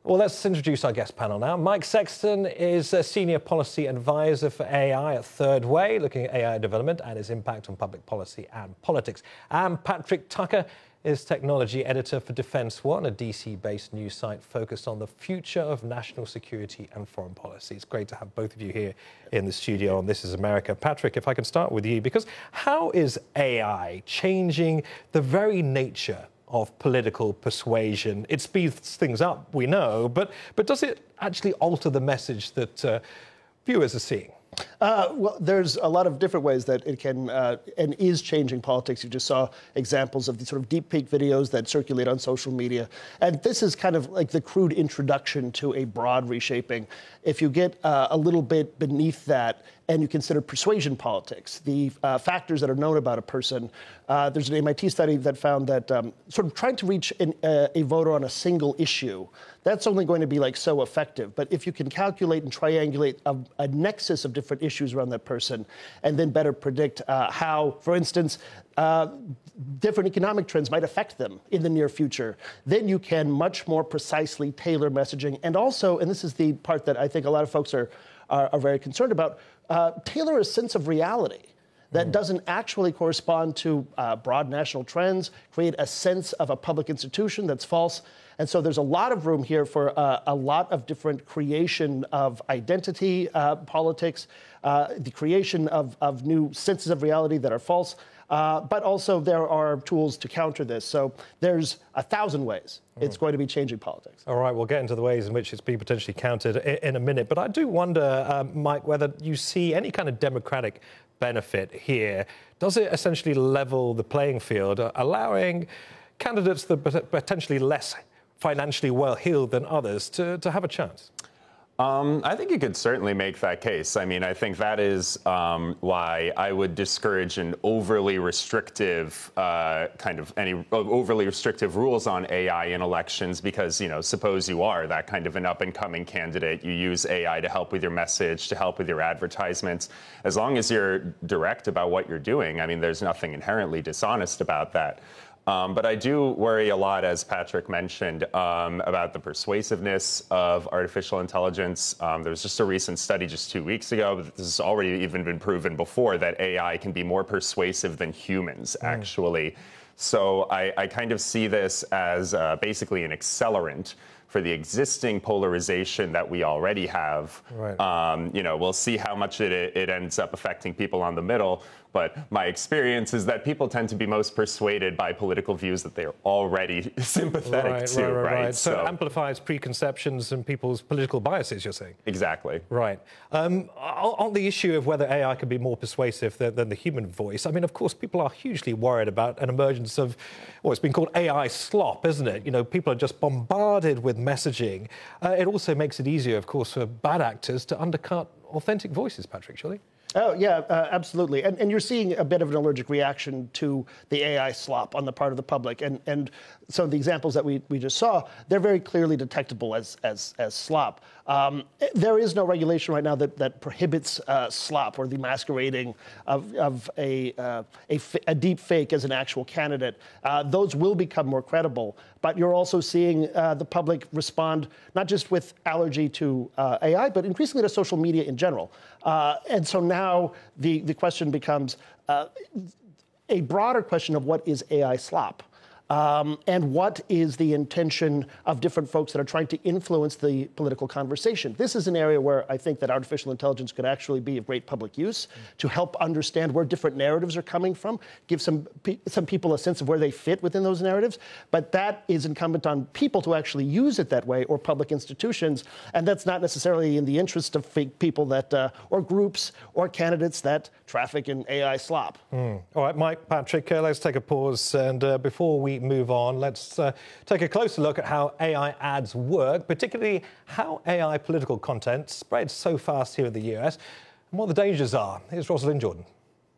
Well, let's introduce our guest panel now. Mike Sexton is a Senior Policy Advisor for AI at Third Way, looking at AI development and its impact on public policy and politics. And Patrick Tucker is Technology Editor for Defense One, a DC-based news site focused on the future of national security and foreign policy. It's great to have both of you here in the studio on This Is America. Patrick, if I can start with you, because how is AI changing the very nature of political persuasion? It speeds things up, we know, but does it actually alter the message that viewers are seeing? Well, there's a lot of different ways that it can and is changing politics. You just saw examples of the sort of deepfake videos that circulate on social media. And this is kind of like the crude introduction to a broad reshaping. If you get a little bit beneath that and you consider persuasion politics, the factors that are known about a person, there's an MIT study that found that sort of trying to reach a voter on a single issue, that's only going to be like so effective. But if you can calculate and triangulate a nexus of different issues around that person and then better predict how, for instance, different economic trends might affect them in the near future, then you can much more precisely tailor messaging. And also, and this is the part that I think a lot of folks are very concerned about, tailor a sense of reality that doesn't actually correspond to broad national trends, create a sense of a public institution that's false. And so there's a lot of room here for a lot of different creation of identity politics, the creation of new senses of reality that are false. But also there are tools to counter this. So there's 1,000 ways it's going to be changing politics. All right, we'll get into the ways in which it's being potentially countered in a minute. But I do wonder, Mike, whether you see any kind of democratic benefit here. Does it essentially level the playing field, allowing candidates that are potentially less financially well-heeled than others to have a chance? I think you could certainly make that case. I mean, I think that is why I would discourage an overly restrictive overly restrictive rules on AI in elections, because, you know, suppose you are that kind of an up-and-coming candidate, you use AI to help with your message, to help with your advertisements. As long as you're direct about what you're doing, I mean, there's nothing inherently dishonest about that. But I do worry a lot, as Patrick mentioned, about the persuasiveness of artificial intelligence. There was just a recent study just 2 weeks ago, but this has already even been proven before, that AI can be more persuasive than humans, actually. So I kind of see this as basically an accelerant for the existing polarization that we already have. Right. You know, we'll see how much it ends up affecting people on the middle. But my experience is that people tend to be most persuaded by political views that they're already sympathetic to. Right. So it amplifies preconceptions and people's political biases, you're saying? Exactly. Right. On the issue of whether AI can be more persuasive than the human voice, I mean, of course, people are hugely worried about an emergence of, well, it's been called AI slop, isn't it? You know, people are just bombarded with messaging. It also makes it easier, of course, for bad actors to undercut authentic voices, Patrick, surely? Oh, yeah, absolutely. And you're seeing a bit of an allergic reaction to the AI slop on the part of the public. And some of the examples that we just saw, they're very clearly detectable as slop. There is no regulation right now that prohibits slop or the masquerading of a deep fake as an actual candidate. Those will become more credible. But you're also seeing the public respond not just with allergy to AI, but increasingly to social media in general. And so now the question becomes a broader question of what is AI slop. And what is the intention of different folks that are trying to influence the political conversation? This is an area where I think that artificial intelligence could actually be of great public use to help understand where different narratives are coming from, give some people a sense of where they fit within those narratives. But that is incumbent on people to actually use it that way, or public institutions. And that's not necessarily in the interest of fake people that, or groups or candidates that traffic in AI slop. All right, Mike, Patrick, let's take a pause. And before we move on, let's take a closer look at how AI ads work, particularly how AI political content spreads so fast here in the US and what the dangers are. Here's Rosalind Jordan.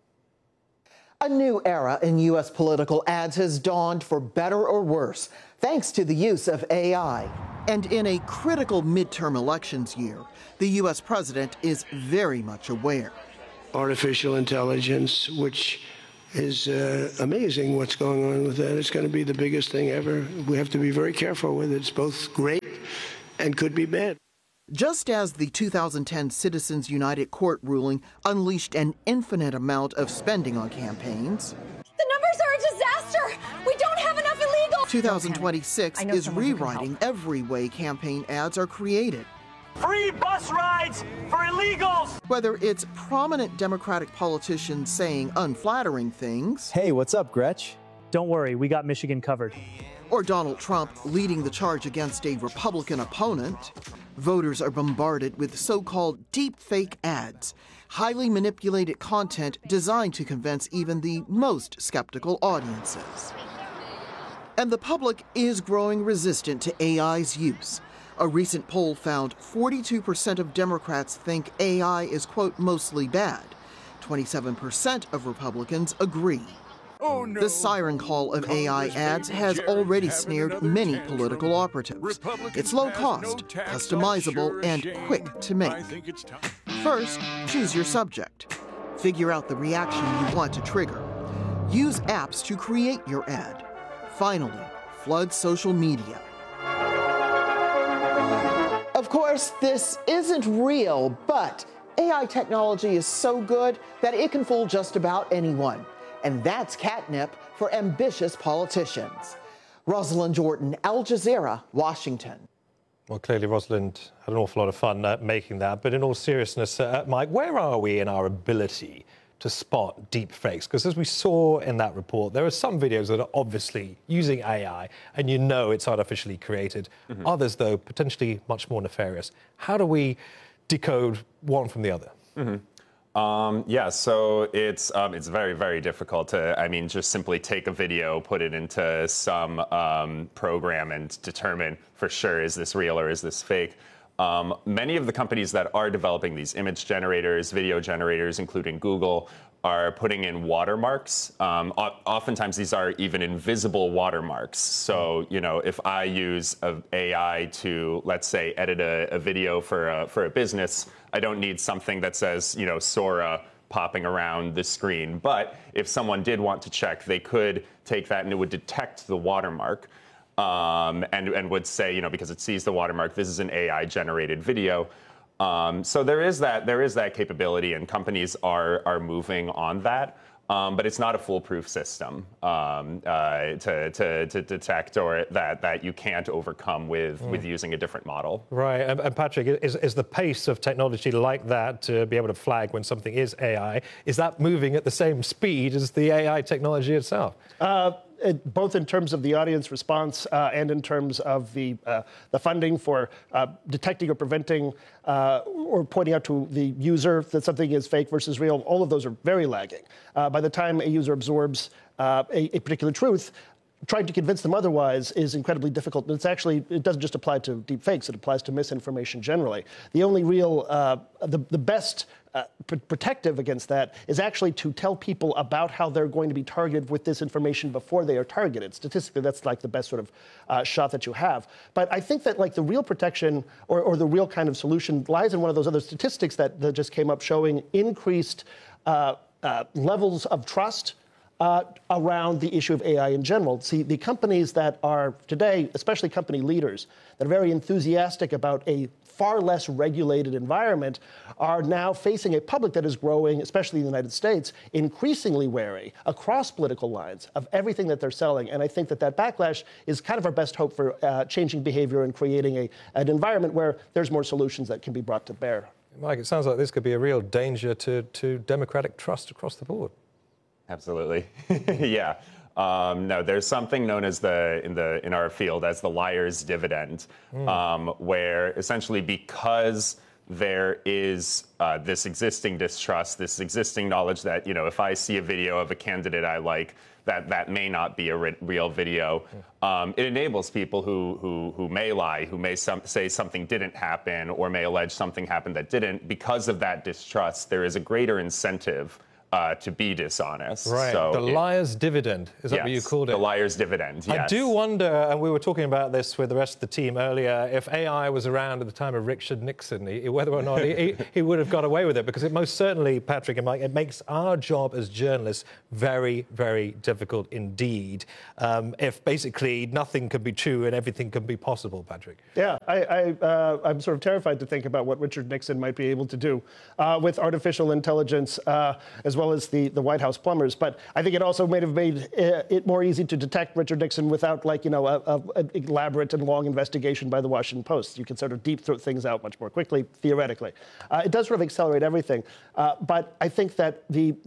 A new era in U.S. political ads has dawned, for better or worse, thanks to the use of AI. And in a critical midterm elections year, the U.S. president is very much aware. Artificial intelligence, which is amazing what's going on with that. It's going to be the biggest thing ever. We have to be very careful with it. It's both great and could be bad. Just as the 2010 Citizens United court ruling unleashed an infinite amount of spending on campaigns, the numbers are a disaster. We don't have enough illegals. 2026 is rewriting every way campaign ads are created. Free bus rides for illegals! Whether it's prominent Democratic politicians saying unflattering things, "Hey, what's up, Gretch? Don't worry, we got Michigan covered." or Donald Trump leading the charge against a Republican opponent, voters are bombarded with so-called deepfake ads, highly manipulated content designed to convince even the most skeptical audiences. And the public is growing resistant to AI's use. A recent poll found 42% of Democrats think AI is, quote, mostly bad. 27% of Republicans agree. Oh, no. The siren call of AI ads has already snared many political operatives. It's low cost, customizable, and quick to make. First, choose your subject. Figure out the reaction you want to trigger. Use apps to create your ad. Finally, flood social media. Of course, this isn't real, but AI technology is so good that it can fool just about anyone. And that's catnip for ambitious politicians. Rosalind Jordan, Al Jazeera, Washington. Well, clearly, Rosalind had an awful lot of fun making that. But in all seriousness, Mike, where are we in our ability to spot deep fakes? Because as we saw in that report, there are some videos that are obviously using AI, and you know it's artificially created. Mm-hmm. Others, though, potentially much more nefarious. How do we decode one from the other? Mm-hmm. So it's very, very difficult to, just simply take a video, put it into some program and determine for sure, is this real or is this fake? Many of the companies that are developing these image generators, video generators, including Google, are putting in watermarks. Oftentimes these are even invisible watermarks. So, if I use AI to, let's say, edit a video for a business, I don't need something that says, Sora popping around the screen. But if someone did want to check, they could take that and it would detect the watermark and would say, because it sees the watermark, this is an AI-generated video. So there is that capability, and companies are moving on that. But it's not a foolproof system to detect or that you can't overcome with using a different model. Right. And Patrick, is the pace of technology like that to be able to flag when something is AI, is that moving at the same speed as the AI technology itself? Both in terms of the audience response and in terms of the funding for detecting or preventing or pointing out to the user that something is fake versus real, all of those are very lagging. By the time a user absorbs a particular truth, trying to convince them otherwise is incredibly difficult. And it doesn't just apply to deep fakes, it applies to misinformation generally. The only real, the best protective against that is actually to tell people about how they're going to be targeted with this information before they are targeted. Statistically, that's like the best sort of shot that you have. But I think that like the real protection or the real kind of solution lies in one of those other statistics that just came up showing increased levels of trust around the issue of AI in general. See, the companies that are today, especially company leaders, that are very enthusiastic about a far less regulated environment, are now facing a public that is growing, especially in the United States, increasingly wary across political lines of everything that they're selling. And I think that backlash is kind of our best hope for changing behavior and creating an environment where there's more solutions that can be brought to bear. Mike, it sounds like this could be a real danger to democratic trust across the board. Absolutely. Yeah. No, there's something known as in our field as the liar's dividend, where essentially because there is this existing distrust, this existing knowledge that, if I see a video of a candidate I like, that may not be a real video. It enables people who may lie, who may say something didn't happen or may allege something happened that didn't. Because of that distrust, there is a greater incentive to be dishonest. Right, So the liar's dividend, is that what you called it? The liar's dividend, yes. I do wonder, and we were talking about this with the rest of the team earlier, if AI was around at the time of Richard Nixon, whether or not he would have got away with it, because it most certainly, Patrick and Mike, it makes our job as journalists very, very difficult indeed, if basically nothing can be true and everything can be possible, Patrick. Yeah, I'm sort of terrified to think about what Richard Nixon might be able to do with artificial intelligence, as well as the White House plumbers. But I think it also might have made it more easy to detect Richard Nixon without, like, an elaborate and long investigation by the Washington Post. You can sort of deep throat things out much more quickly, theoretically. It does sort of accelerate everything. But I think that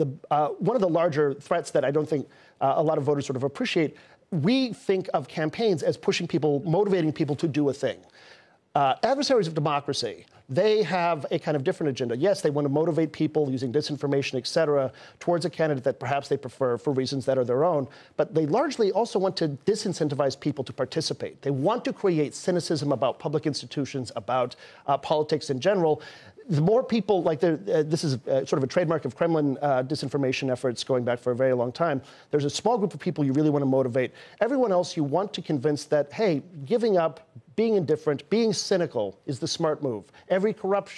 one of the larger threats that I don't think a lot of voters sort of appreciate, we think of campaigns as pushing people, motivating people to do a thing. Adversaries of democracy, they have a kind of different agenda. Yes, they want to motivate people using disinformation, et cetera, towards a candidate that perhaps they prefer for reasons that are their own. But they largely also want to disincentivize people to participate. They want to create cynicism about public institutions, about politics in general. The more people, like this is sort of a trademark of Kremlin disinformation efforts going back for a very long time. There's a small group of people you really want to motivate. Everyone else you want to convince that, hey, giving up, being indifferent, being cynical is the smart move. Every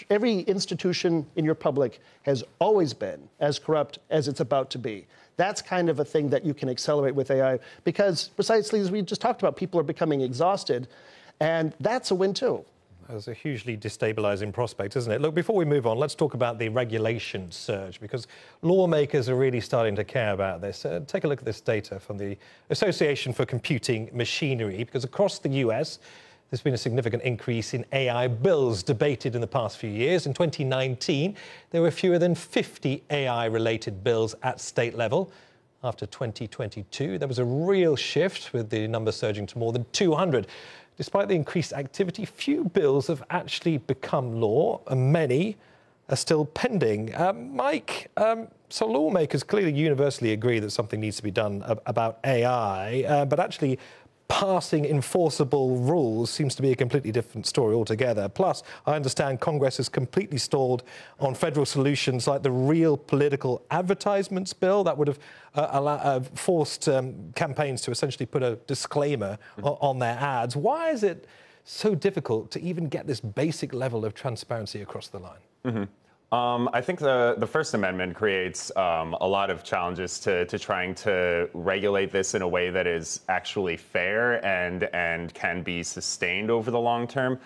institution in your public has always been as corrupt as it's about to be. That's kind of a thing that you can accelerate with AI because, precisely as we just talked about, people are becoming exhausted, and that's a win too. That's a hugely destabilizing prospect, isn't it? Look, before we move on, let's talk about the regulation surge, because lawmakers are really starting to care about this. Take a look at this data from the Association for Computing Machinery, because across the US, there's been a significant increase in AI bills debated in the past few years. In 2019, there were fewer than 50 AI-related bills at state level. After 2022, there was a real shift, with the number surging to more than 200. Despite the increased activity, few bills have actually become law, and many are still pending. Mike, so lawmakers clearly universally agree that something needs to be done about AI, but actually passing enforceable rules seems to be a completely different story altogether. Plus, I understand Congress has completely stalled on federal solutions like the Real Political Advertisements bill that would have forced campaigns to essentially put a disclaimer on their ads. Why is it so difficult to even get this basic level of transparency across the line? Mm-hmm. I think the First Amendment creates a lot of challenges to trying to regulate this in a way that is actually fair and can be sustained over the long term.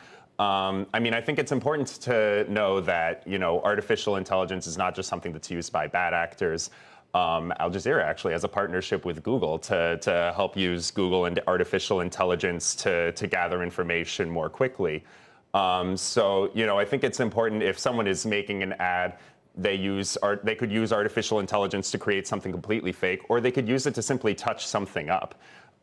I mean, I think it's important to know that, artificial intelligence is not just something that's used by bad actors. Al Jazeera actually has a partnership with Google to help use Google and artificial intelligence to gather information more quickly. So, I think it's important if someone is making an ad, they could use artificial intelligence to create something completely fake, or they could use it to simply touch something up.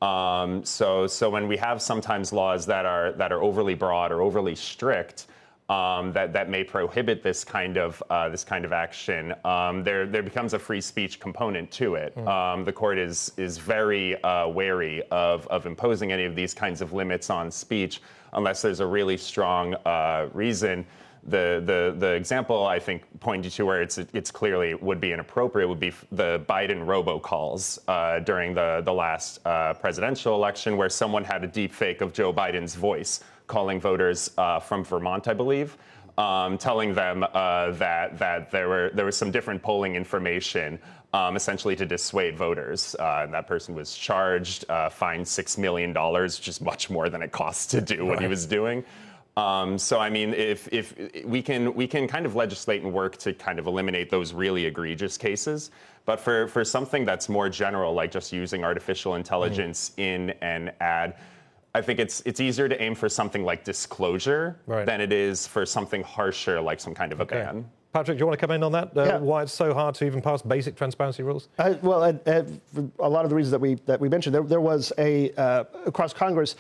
So when we have sometimes laws that are overly broad or overly strict, that may prohibit this kind of action, there becomes a free speech component to it. The court is very wary of imposing any of these kinds of limits on speech unless there's a really strong reason. The example I think pointed to where it's clearly would be inappropriate would be the Biden robocalls during the last presidential election, where someone had a deep fake of Joe Biden's voice calling voters from Vermont, I believe, telling them that there was some different polling information, essentially to dissuade voters. And that person was charged, fined $6 million, which is much more than it costs to do what he was doing. So I mean, if we can kind of legislate and work to kind of eliminate those really egregious cases, but for something that's more general, like just using artificial intelligence in an ad, I think it's easier to aim for something like disclosure than it is for something harsher, like some kind of a ban. Patrick, do you want to come in on that? Why it's so hard to even pass basic transparency rules? Well, a lot of the reasons that we mentioned, there was across Congress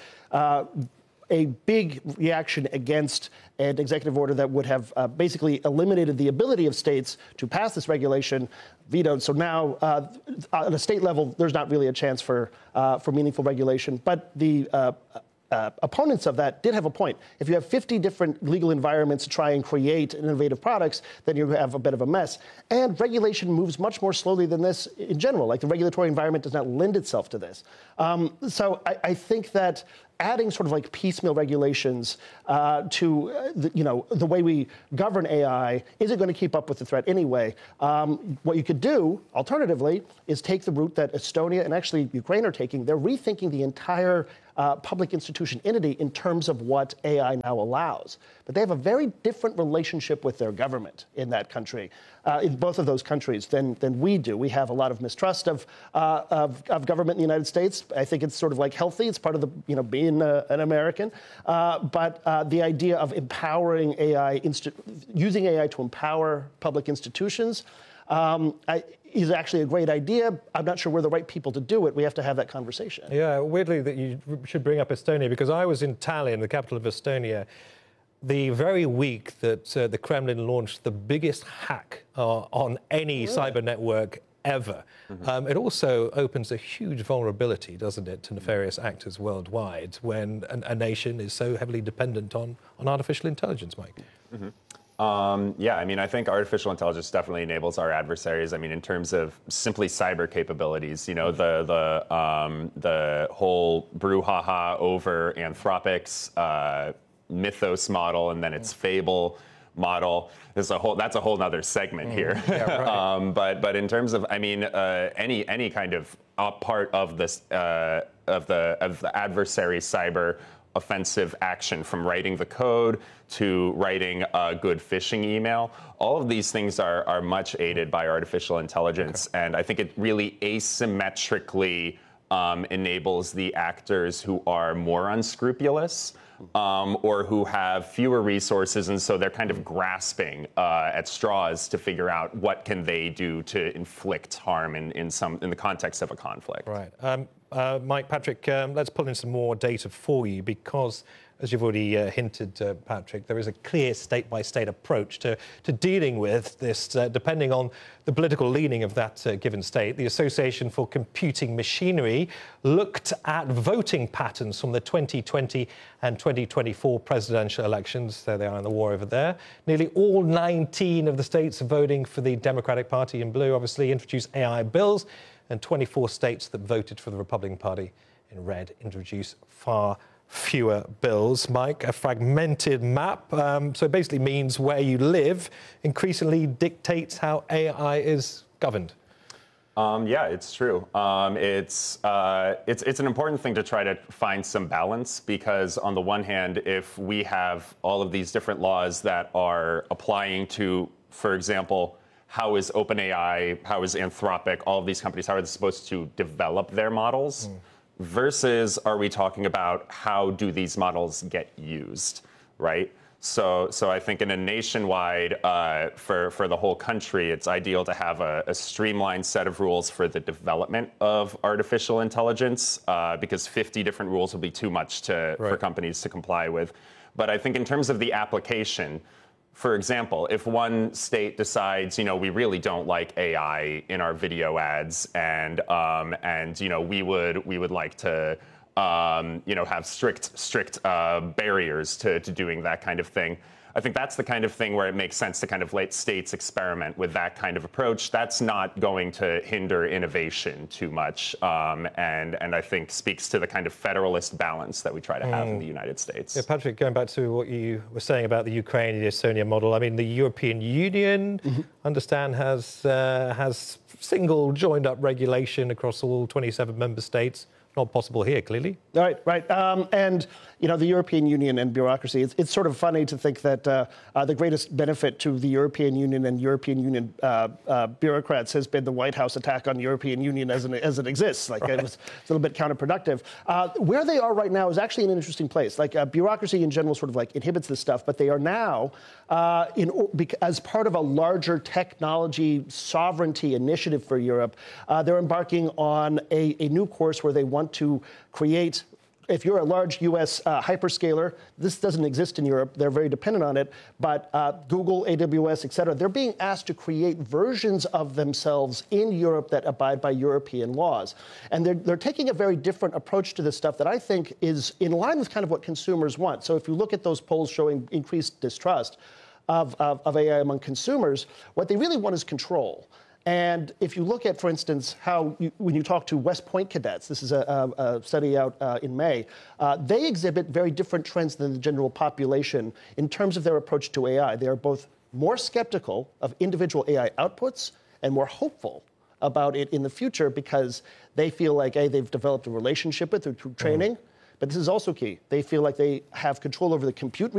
a big reaction against an executive order that would have basically eliminated the ability of states to pass this regulation, vetoed. So now, on a state level, there's not really a chance for meaningful regulation. But the opponents of that did have a point. If you have 50 different legal environments to try and create innovative products, then you have a bit of a mess. And regulation moves much more slowly than this in general. Like, the regulatory environment does not lend itself to this. So I think that adding sort of like piecemeal regulations to the way we govern AI isn't going to keep up with the threat anyway. What you could do, alternatively, is take the route that Estonia and actually Ukraine are taking. They're rethinking the entire public institution entity in terms of what AI now allows. But they have a very different relationship with their government in that country, in both of those countries, than we do. We have a lot of mistrust of government in the United States. I think it's sort of like healthy. It's part of the, being an American. But the idea of empowering AI, using AI to empower public institutions, is actually a great idea. I'm not sure we're the right people to do it. We have to have that conversation. Yeah, weirdly that you should bring up Estonia, because I was in Tallinn, the capital of Estonia, the very week that the Kremlin launched the biggest hack on any cyber network ever. Mm-hmm. It also opens a huge vulnerability, doesn't it, to nefarious actors worldwide when a nation is so heavily dependent on artificial intelligence, Mike. Mm-hmm. Yeah, I mean, I think artificial intelligence definitely enables our adversaries. I mean, in terms of simply cyber capabilities, the whole brouhaha over Anthropic's Mythos model and then its Fable model. That's a whole nother segment here. Yeah, right. But in terms of, I mean, any kind of part of this of the adversary cyber offensive action, from writing the code to writing a good phishing email, all of these things are much aided by artificial intelligence. Okay. And I think it really asymmetrically enables the actors who are more unscrupulous or who have fewer resources, and so they're kind of grasping at straws to figure out what can they do to inflict harm in the context of a conflict. Right. Mike, Patrick, let's pull in some more data for you, because, as you've already hinted, Patrick, there is a clear state-by-state approach to dealing with this, depending on the political leaning of that given state. The Association for Computing Machinery looked at voting patterns from the 2020 and 2024 presidential elections. There they are in the war over there. Nearly all 19 of the states voting for the Democratic Party in blue obviously introduced AI bills, and 24 states that voted for the Republican Party in red introduced far fewer bills. Mike, a fragmented map, so it basically means where you live increasingly dictates how AI is governed. Yeah, it's true. It's an important thing to try to find some balance, because on the one hand, if we have all of these different laws that are applying to, for example, how is OpenAI, how is Anthropic, all of these companies, how are they supposed to develop their models? Versus, are we talking about how do these models get used, right? So I think in a nationwide, for the whole country, it's ideal to have a streamlined set of rules for the development of artificial intelligence, because 50 different rules will be too much for companies to comply with. But I think in terms of the application, for example, if one state decides, we really don't like AI in our video ads, and we would like to, have strict barriers to doing that kind of thing, I think that's the kind of thing where it makes sense to kind of let states experiment with that kind of approach. That's not going to hinder innovation too much, and I think speaks to the kind of federalist balance that we try to have in the United States. Yeah, Patrick, going back to what you were saying about the Ukraine and the Estonia model, I mean, the European Union, understand, has single joined-up regulation across all 27 member states. Not possible here, clearly. Right. And, the European Union and bureaucracy, it's sort of funny to think that the greatest benefit to the European Union and European Union bureaucrats has been the White House attack on the European Union as it exists. Like, it's a little bit counterproductive. Where they are right now is actually in an interesting place. Like, bureaucracy in general sort of like inhibits this stuff, but they are now, as part of a larger technology sovereignty initiative for Europe, they're embarking on a new course where they want to create if you're a large U.S. Hyperscaler, this doesn't exist in Europe. They're very dependent on it. But Google, AWS, et cetera, they're being asked to create versions of themselves in Europe that abide by European laws. And they're taking a very different approach to this stuff that I think is in line with kind of what consumers want. So if you look at those polls showing increased distrust of AI among consumers, what they really want is control. And if you look at, for instance, how when you talk to West Point cadets, this is a study out in May, they exhibit very different trends than the general population in terms of their approach to AI. They are both more skeptical of individual AI outputs and more hopeful about it in the future because they feel like, A, they've developed a relationship with it through training, but this is also key. They feel like they have control over the compute